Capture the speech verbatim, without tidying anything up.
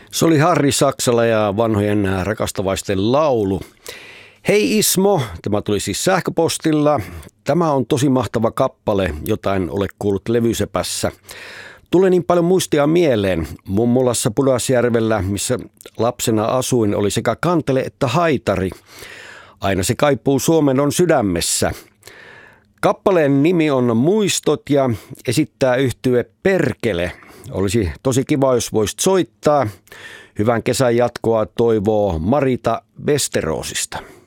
Se oli Harri Saksala ja vanhojen rakastavaisten laulu. Hei Ismo, tämä tuli siis sähköpostilla. Tämä on tosi mahtava kappale, jota en ole kuullut levysepässä. Tulee niin paljon muistia mieleen. Mummolassa Pudasjärvellä, missä lapsena asuin, oli sekä kantele että haitari. Aina se kaipuu Suomen on sydämessä. Kappaleen nimi on Muistot ja esittää yhtye Perkele. Olisi tosi kiva, jos voisit soittaa. Hyvän kesän jatkoa toivoo Marita Westerosista.